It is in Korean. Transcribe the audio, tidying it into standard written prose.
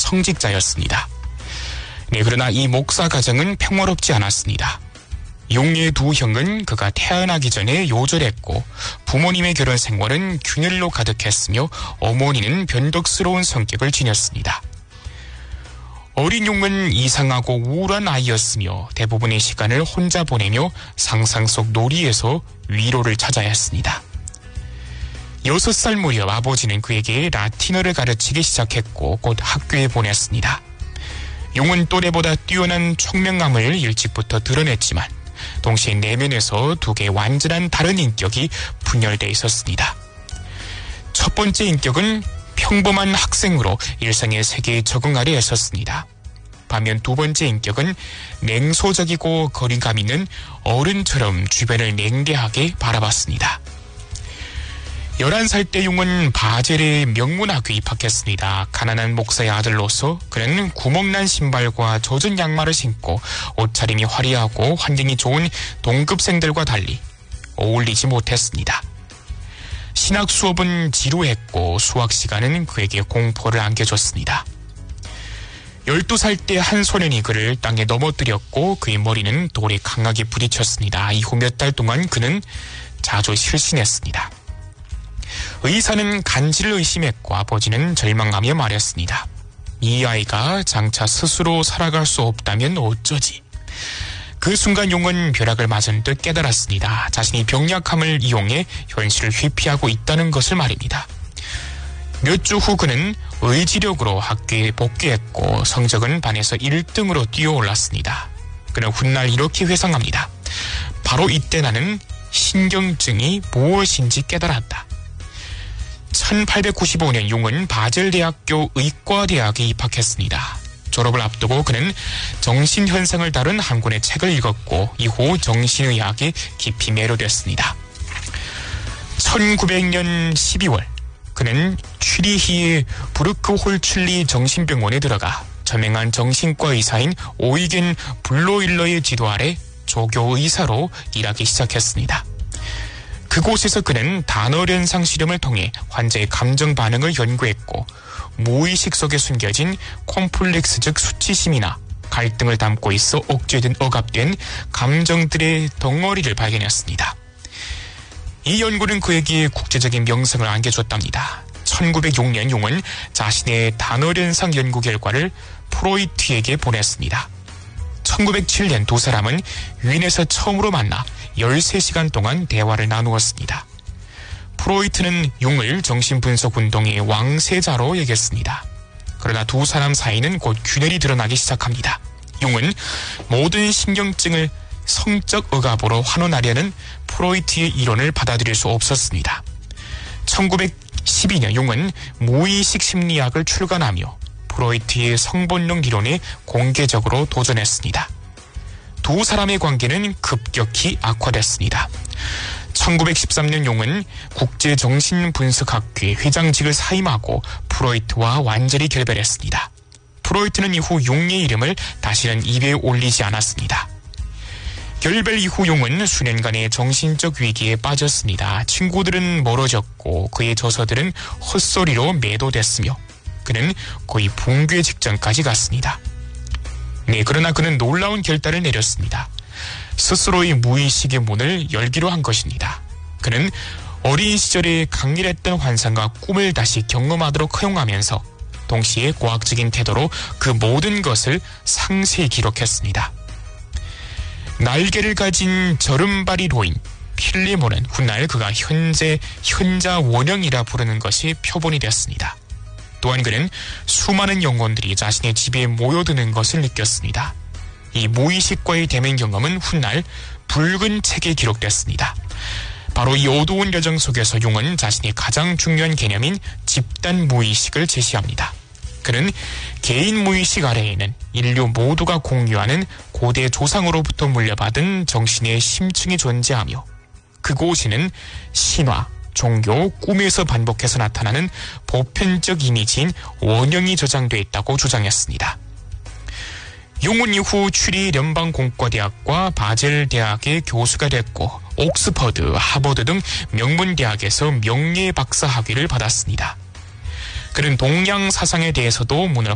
성직자였습니다. 네, 그러나 이 목사 가정은 평화롭지 않았습니다. 용의 두 형은 그가 태어나기 전에 요절했고 부모님의 결혼 생활은 균열로 가득했으며 어머니는 변덕스러운 성격을 지녔습니다. 어린 용은 이상하고 우울한 아이였으며 대부분의 시간을 혼자 보내며 상상 속 놀이에서 위로를 찾아야 했습니다. 6살 무렵 아버지는 그에게 라틴어를 가르치기 시작했고 곧 학교에 보냈습니다. 용은 또래보다 뛰어난 총명함을 일찍부터 드러냈지만 동시에 내면에서 두 개의 완전한 다른 인격이 분열되어 있었습니다. 첫 번째 인격은 평범한 학생으로 일상의 세계에 적응하려 애썼습니다. 반면 두 번째 인격은 냉소적이고 거리감 있는 어른처럼 주변을 냉대하게 바라봤습니다. 11살 때 용은 바젤의 명문학교에 입학했습니다. 가난한 목사의 아들로서 그는 구멍난 신발과 젖은 양말을 신고 옷차림이 화려하고 환경이 좋은 동급생들과 달리 어울리지 못했습니다. 신학 수업은 지루했고 수학 시간은 그에게 공포를 안겨줬습니다. 12살 때 한 소년이 그를 땅에 넘어뜨렸고 그의 머리는 돌에 강하게 부딪혔습니다. 이후 몇 달 동안 그는 자주 실신했습니다. 의사는 간질을 의심했고 아버지는 절망하며 말했습니다. 이 아이가 장차 스스로 살아갈 수 없다면 어쩌지? 그 순간 용은 벼락을 맞은 듯 깨달았습니다. 자신이 병약함을 이용해 현실을 회피하고 있다는 것을 말입니다. 몇 주 후 그는 의지력으로 학교에 복귀했고 성적은 반에서 1등으로 뛰어올랐습니다. 그는 훗날 이렇게 회상합니다. 바로 이때 나는 신경증이 무엇인지 깨달았다. 1895년 용은 바젤대학교 의과대학에 입학했습니다. 졸업을 앞두고 그는 정신현상을 다룬 한 권의 책을 읽었고 이후 정신의학에 깊이 매료됐습니다. 1900년 12월 그는 취리히의 브루크홀출리 정신병원에 들어가 저명한 정신과 의사인 오이겐 블로일러의 지도 아래 조교 의사로 일하기 시작했습니다. 그곳에서 그는 단어련상 실험을 통해 환자의 감정 반응을 연구했고 무의식 속에 숨겨진 콤플렉스적 수치심이나 갈등을 담고 있어 억압된 감정들의 덩어리를 발견했습니다. 이 연구는 그에게 국제적인 명성을 안겨줬답니다. 1906년 용은 자신의 단어련상 연구 결과를 프로이트에게 보냈습니다. 1907년 두 사람은 윈에서 처음으로 만나 13시간 동안 대화를 나누었습니다. 프로이트는 용을 정신분석운동의 왕세자로 여겼습니다. 그러나 두 사람 사이는 곧 균열이 드러나기 시작합니다. 용은 모든 신경증을 성적 억압으로 환원하려는 프로이트의 이론을 받아들일 수 없었습니다. 1912년 용은 무의식 심리학을 출간하며 프로이트의 성본능理論에 공개적으로 도전했습니다. 두 사람의 관계는 급격히 악화됐습니다. 1913년 용은 국제정신분석학회 회장직을 사임하고 프로이트와 완전히 결별했습니다. 프로이트는 이후 용의 이름을 다시는 입에 올리지 않았습니다. 결별 이후 용은 수년간의 정신적 위기에 빠졌습니다. 친구들은 멀어졌고 그의 저서들은 헛소리로 매도됐으며 그는 거의 붕괴 직전까지 갔습니다. 네, 그러나 그는 놀라운 결단을 내렸습니다. 스스로의 무의식의 문을 열기로 한 것입니다. 그는 어린 시절에 강렬했던 환상과 꿈을 다시 경험하도록 허용하면서 동시에 과학적인 태도로 그 모든 것을 상세히 기록했습니다. 날개를 가진 저른발이 로인 필리모는 훗날 그가 현자 원형이라 부르는 것이 표본이 됐습니다. 또한 그는 수많은 영혼들이 자신의 집에 모여드는 것을 느꼈습니다. 이 무의식과의 대면 경험은 훗날 붉은 책에 기록됐습니다. 바로 이 어두운 여정 속에서 용은 자신의 가장 중요한 개념인 집단 무의식을 제시합니다. 그는 개인 무의식 아래에는 인류 모두가 공유하는 고대 조상으로부터 물려받은 정신의 심층이 존재하며 그곳에는 신화, 종교, 꿈에서 반복해서 나타나는 보편적 이미지인 원형이 저장되어 있다고 주장했습니다. 용은 이후 취리 연방공과대학과 바젤 대학의 교수가 됐고 옥스퍼드, 하버드 등 명문 대학에서 명예 박사 학위를 받았습니다. 그는 동양 사상에 대해서도 문을